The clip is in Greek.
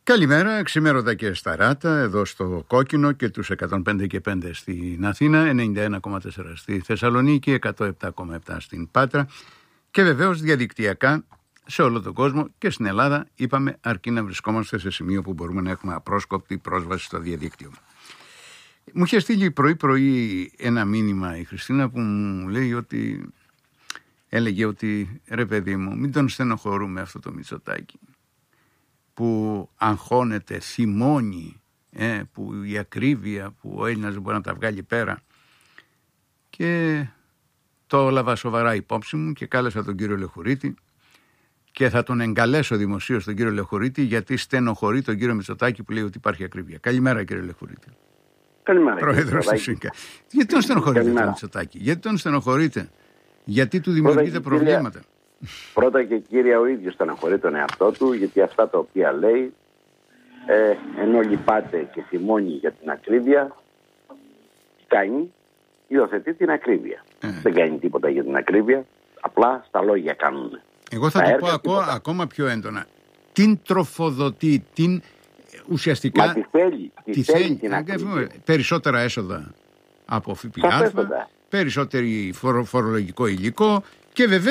Καλημέρα, ξημέρωτα και σταράτα εδώ στο Κόκκινο και τους 105,5 στην Αθήνα, 91,4 στη Θεσσαλονίκη, 107,7 στην Πάτρα και βεβαίως διαδικτυακά σε όλο τον κόσμο και στην Ελλάδα, είπαμε, αρκεί να βρισκόμαστε σε σημείο που μπορούμε να έχουμε απρόσκοπτη πρόσβαση στο διαδίκτυο. Μου είχε στείλει πρωί-πρωί ένα μήνυμα η Χριστίνα που μου λέει ότι έλεγε ότι ρε παιδί μου, μην τον στενοχωρούμε αυτό το Μητσοτάκη που αγχώνεται, θυμώνει, που η ακρίβεια που ο Έλληνας δεν μπορεί να τα βγάλει πέρα. Και το έλαβα σοβαρά υπόψη μου και κάλεσα τον κύριο Λεχουρίτη και θα τον εγκαλέσω δημοσίως τον κύριο Λεχουρίτη γιατί στενοχωρεί τον κύριο Μητσοτάκη που λέει ότι υπάρχει ακρίβεια. Καλημέρα κύριε Λεχουρίτη. Καλημέρα. Πρόεδρος του ΣΥΝΚΑ. Γιατί τον στενοχωρείτε τον Μητσοτάκη, γιατί τον στενοχωρείτε, γιατί του δημιουργείτε προβλήματα. Πρώτα και κύρια, ο ίδιος στεναχωρεί τον εαυτό του, γιατί αυτά τα οποία λέει, ενώ λυπάται και θυμώνει για την ακρίβεια, κάνει, υιοθετεί την ακρίβεια. Δεν κάνει τίποτα για την ακρίβεια, απλά στα λόγια κάνουν. Εγώ θα το πω ακόμα πιο έντονα. Την τροφοδοτεί, την ουσιαστικά. Μα τη θέλει την ακρίβεια. Περισσότερα έσοδα από ΦΠΑ, περισσότερο φορολογικό υλικό και βεβαίως